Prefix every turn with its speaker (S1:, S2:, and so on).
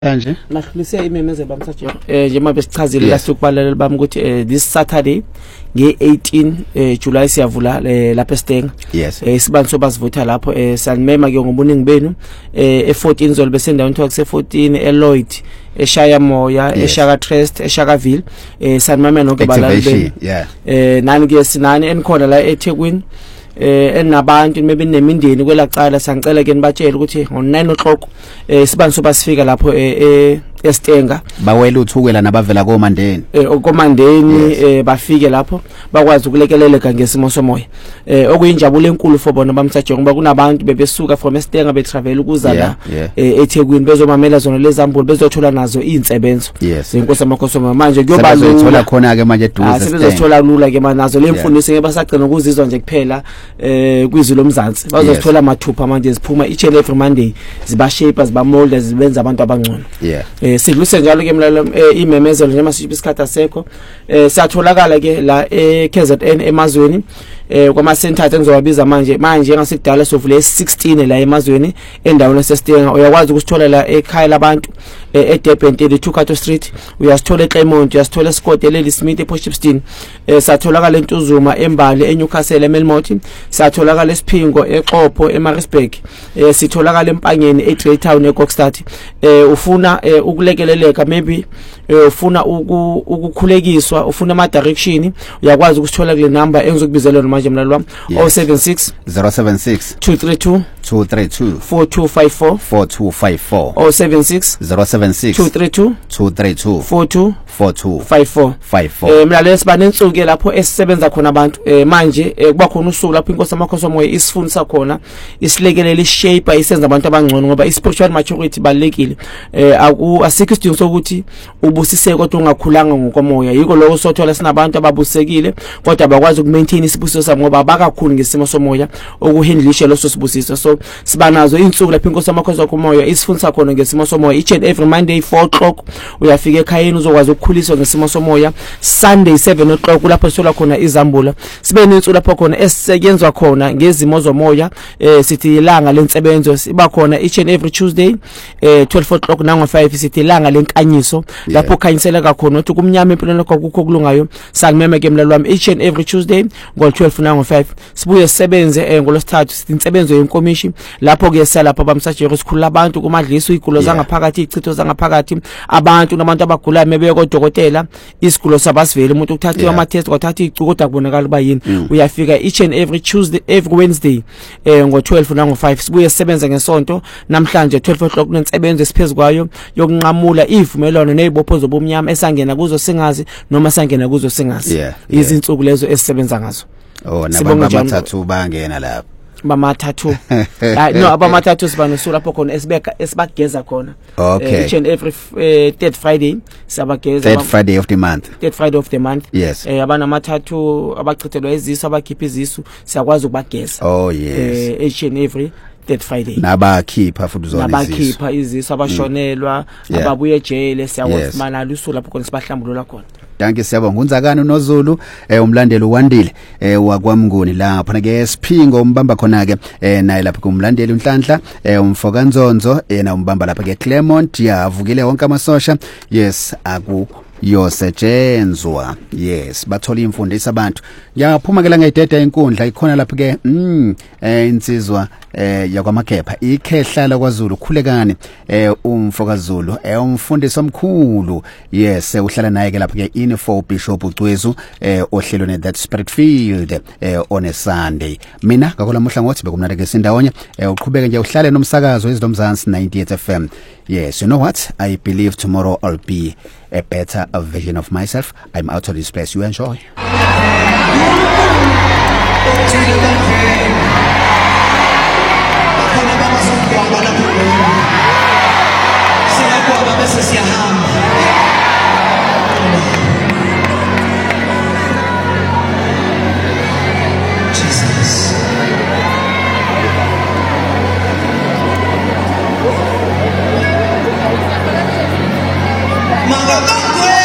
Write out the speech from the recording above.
S1: kanje
S2: nahlulise imemeze bamsajero njengoba besichazile last ukubalekela bami ukuthi this Saturday nge-18 July siyavula lapha eStenga isibani sobasivutha lapho sanimema ke ngobuningi benu e14 zolo besendaweni kuthiwa kuse14 eLloyd eShaya Moya eShaka Trust eShakaville sanimama nonke balali nani ke sinani enikhona la eThekwini enabantu maybe nemindeni kwelacala sangicela ke nibatshela ukuthi ngo9 o'clock isibani sobasifika lapho eStenga
S1: bawela uthukela nabavela
S2: komandeni bafike lapho bakwazi ukulekeleleka ngesimo somoya okuyinjabulo enkulu for bona bamsajero ngoba kunabantu bebesuka from eStenga betravel ukuza la eThekwini bezomamela zona lezambulo bezothola nazo insebenzo zenkosi amakhosomo manje kuyoba
S1: lula khona ke manje eduze
S2: sebezothola lula ke manazo lemfundiso ngebasagcina ukuzizwa nje kuphela kwizwi lomzansi bazothola amathupha manje ziphuma each and every Monday ziba shape ziba mold zibenza abantu abangcono sidluse njalo ke mlalelo imemezelo nje masithi isikhatha sekho siyatholakala ke la eKZN emazweni kwama centers engizowabiza manje ngasikudala sovule 16 la emazweni endaweni eseStenga uyakwazi ukusithola la ekhaya labantu eDurban 32 Cato Street uyasithola eClermont uyasithola eScott eLady Smith ePortshepstone satholakala eNtuzuma eMbali eNewcastle eMelmoti satholakala eSiphingo eXhopho eMaritzburg sitholakala eMpangeni eGreytown eKokstad ufuna ukulekeleleka maybe ufuna ukukhulekiswa ufuna ama direction uyakwazi ukusithola kule number engizokubizela manje mlalwa 076 232 4254 076 232 4254 mlalelo sibanensuku lapho esisebenza khona abantu manje kuba khona usuku lapho inkosi amakhosomo isifundisa khona isilekelela ishape isenza abantu abangcono ngoba ispiritual maturity balekile asikho isidingo sokuthi ubusiseke kodwa ungakhulanga ngokomoya yiko lokho sothola sinabantu ababusekile kodwa bakwazi ukumaintain isibusiso sabo ngoba bakakhulu ngesimo somoya okuhandlisha loso sibusiso so sibanazo insuku lapho inkosi amakhosomo komoya isifundisa khona ngesimo somoya each and every Monday 4 o'clock uyafika ekhayeni uzokwazi ukukhuliswa ngesimo somoya Sunday 7 o'clock lapho sola khona izambulo sibe nensuku lapho khona esisekenzwa khona ngezimo zomoya sithi ilanga lensebenzo siba khona each and every Tuesday 12 o'clock nango 5 sithi ilanga lenkanyiso lapho khanyisela kakhona ukuthi kumnyama empilweni kwakukho kulungayo sangimeme ke mlalwa wami each and every Tuesday ngo12 nango 5 sibuye sisebenze ngolosithathu sithi insebenzo yenkomishi lapho ke salapha bamsajero sikhulula abantu kumadliso igulo zangaphakathi ichitho zangaphakathi abantu nabantu abagulayo mebeye kodokotela isigulo sabasivele umuntu ukuthathiwa ama test kwathatha icuku kodwa kubonakala kuba yini uyafika each and every Tuesday every Wednesday ngo12 nango 5 sibuye sisebenza ngesonto namhlanje 12 o'clock nensebenzo esiphezulu kwayo yokunqamula ivumelwano nezibopho zobumnyama esangena kuzo singazi noma sangena kuzo singazi izinsuku lezo esisebenza ngazo
S1: nabantu abathathu bangena lapha
S2: bamathathu no abamathathu sibanosula lapho khona esibageza khona each and every third Friday sabageza
S1: third Friday of the month
S2: abana amathathu abachithelwa izisu abakhipha izisu siyakwazi ukubageza each and every third Friday
S1: nabakhipha futhi zona
S2: nabakhipha izisu abashonelwa ababuye ejele siyakwazi manalo usuku lapho khona sibahlambulula khona
S1: Danke siyabonga uNzakani noZulu umlandeli uwandile wakwamnguni lapha ke Siphingo umbamba khona ke naye lapha kumlandeli uNhlanhla umfokanzonzo yena umbamba lapha ke Claremont yavukile wonke amasosha yosetshenzwa bathola imfundiso abantu yaphuma ke la ngededa enkundla ikhona lapha ke insizwa yakwamakhepha ikhehlala kwaZulu khulekani umfokazulu umfundisi omkhulu uhlala naye ke lapha ke info Bishop Ucwezu ohlelweni that Spirit Field on a Sunday mina ngakola muhlangothi bekumnana ke sindawonye uqhubeke nje uhlale nomsakazo ezidomzansi 98 FM you know what I believe tomorrow I'll be a better version of myself. I'm out of this place. You enjoy.